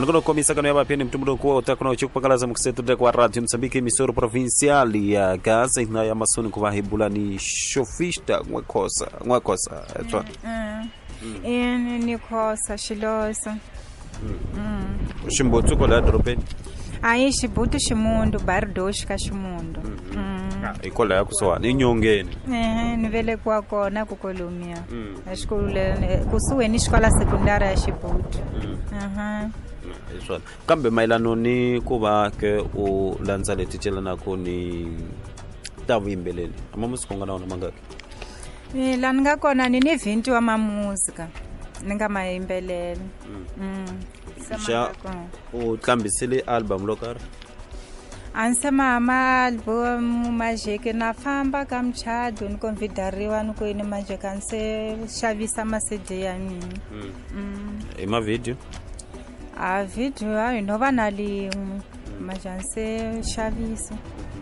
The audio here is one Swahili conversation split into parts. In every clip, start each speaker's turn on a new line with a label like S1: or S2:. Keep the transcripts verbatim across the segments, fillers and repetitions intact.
S1: Mnakono komisa kano yaba pia mtumbudo kwa utakuna uchukupakalaza mkusetu kwa radio Msambiki misoro provinciali ya Gaza na ya masoni kwa hibula ni shofista mwekosa mwekosa etwa
S2: mm. ni kosa shilosa
S1: mm. Shimbotu kwa la dropeni
S2: ayi shibutu shimundu bardosh ka shimundu
S1: mm. mm. ikola ya kusoa ni nyongeni
S2: eh ni vele kwa kona kukolumia mm. ashikole kusuwe ni shikola sekondari ya shibutu mm. aha
S1: Eso kambe mailano ni kuba ke u lanzale tichela nako ni tavu imbelele ama musikonga naona mangaki
S2: eh langa kona ni ni vinti wa mamuzika ninga maimbelele mm, mm.
S1: Sha u kambisile album lokar
S2: ansema ama album majeke na famba kamchado ni konvidariwa nuko ine majeke anse shavisa masede ya mimi mm. mm.
S1: ema video
S2: a video ayo nova nali majanse shavisa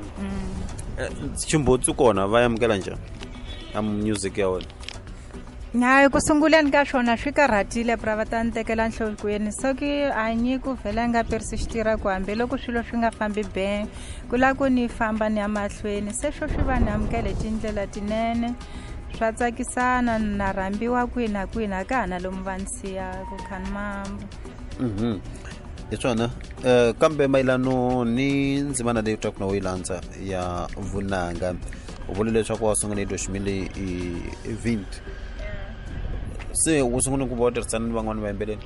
S1: mm. chimbotsu kona vayamukela njani am music yawo
S2: nayo kusungula nikashona swikaratile pravatantekela nhlokweni soki anyi ku vela nga persistira ku hambi loko swilo swi nga fambi be kula ku ni famba ni amahlweni se swo swi va ni amukele tindlela tinene swa tsakisana na rambiwa kwina kwina ka hana lomu vansiya ku khani mambo
S1: mhm Etswana eh kambe mailano ni nzimana leyi takuna wilanza ya vunanga ubulile leswaku wasungana idoshimile event se usunguna ku botersana ni van'wana va embeleni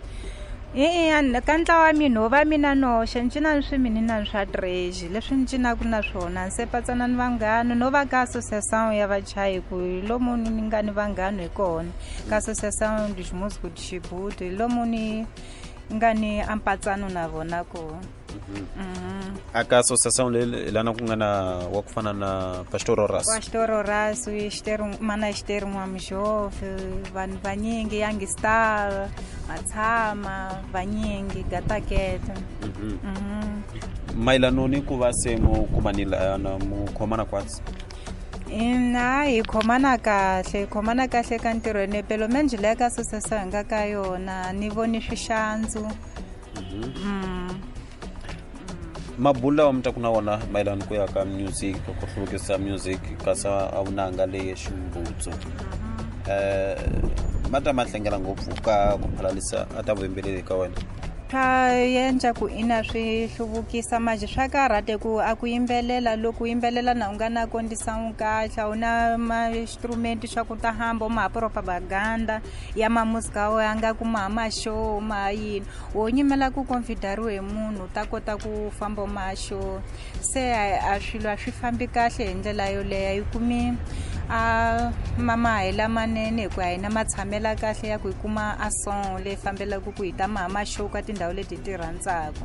S2: eh kantla wa mina va mina no xencina swi minina swa treasure leswi ncina ku na swona sepatsana ni vanghano no va ka association ya vachayi ku lomu ni ngani vanghano ikona ka association du musique du Shibutu lomu ni ngani ampatsano na vona ko
S1: mhm aka association le lana kungana wa kufana na Pastor Ras
S2: Pastor Ras ixteru mana ixteru wa mjofe van vanyingi yangi star matama vanyingi gataketa
S1: mhm mhm mailano ni kuva semo kumanila na mukhomana kwatsi
S2: ina hi khomana kahle khomana kahle ka ntirhweni pelo menjile ka sosesa nga ka yona ni voni swishanzu
S1: mhm mabula wa mtakuna wona mailano ku ya ka music ku hlukisa music kasa awunanga le ximbutso eh mata mahlengela ngopfu ka ku phalalisa atavembelele ka wena
S2: ka yenja ku ina swi hluvukisa maji swa karate ku akuyimbelela loko yimbelela na ungana kondisa unkahla una ma instrument swa ku ta hamba ma propaganda ya ma musica wa anga ku mama show ma yini wo nyimela ku confidariwe munhu ta kota ku famba ma show se a swilo swi fambi kahle endlela yo leya yikumi a mama hela manene ku ayina matshamela kahle ya ku ikuma a song le fambela ku ku ita mama show ka tindhawu leti tirhantsako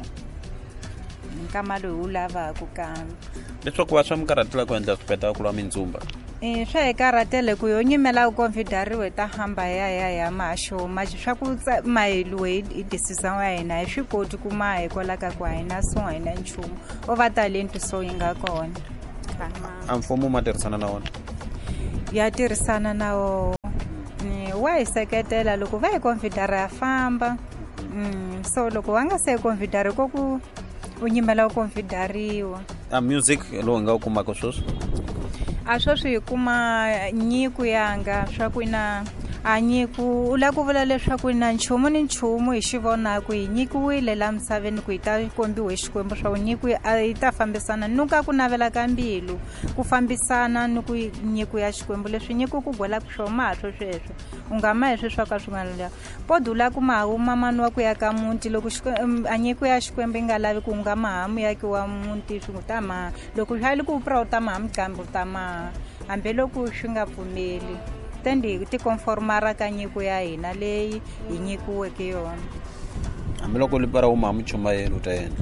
S2: nkama lo ulava ku kamba
S1: leswaku va swa mukaratela ku endla swipeta ku lwa mindzumba
S2: eh swa ekaratele ku yo nyimela ku confidariwe ta hamba ya ya ya ma show maji swa ku mailwe i decision wa yena hi swikoti ku ma hi kola ka ku ayina song ayina nchumu o va talent so yinga kona
S1: amfomo matirhisana na wona
S2: ya tirhisana nawo ni wa iseketela loko va hi confidare ya famba mm so loko va nga se confidare ko ku unyimela ku confidariwa
S1: a music lo nga kuma ko sweswo
S2: a swo swi kuma nyiku yanga swa ku ina a nyiku u la ku vula leswaku na nchumu ni nchumu hi xivona ku hi nyikiwile la misaveni ku ita kombiwe xikwembu swa nyiku a ita fambisana nuka ku navela ka mbilu ku fambisana ni ku nyiku ya xikwembu leswi nyiku ku gwela ku xoma swo sweswo unga ma hi swa ka swin'wana la podula ku ma huma mani wa ku ya ka muti loko a nyiku ya xikwembu nga lavi ku nga mahamu ya ki wa muti swi ta ma loko xali ku pra u ta mahamu kambe ta ma hambe loko swi nga pfumeli tendi ti conformara ka nyiku ya hina leyi hi nyikiweke yona
S1: hambi loko lipara uma mchuma yenu ta yena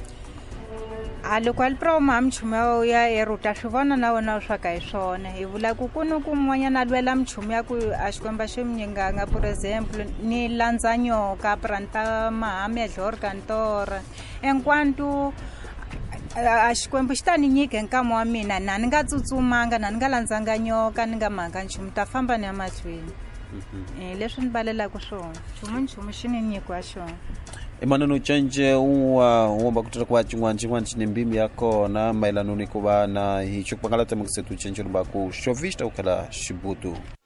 S2: a loko alipara uma mchuma ya eruta swivona na wona swa ka hiswona hi vula ku kunu ku mwanyana lwela mchuma ya ku a xikwemba xi mnyinganga for example ni landza nyoka pranta mahame ya dlor kantora enkwantu a xikwembu xi ta ni nyike nkama wa mina na ni nga tsutsumanga na ni nga landzanga nyoka ni nga manga nchumu ta famba ni ya mahlweni eh leswi ni balelaku swona nchumu nchumu xi ni nyikiwa xona
S1: Imanano chanje uwa uomba kutata kwa chingwanchi kwanchi ni mbimi yako na mailano ni kuwa na hicho kwa kalata mkisetu chencho lubaku shovishta ukala shibutu.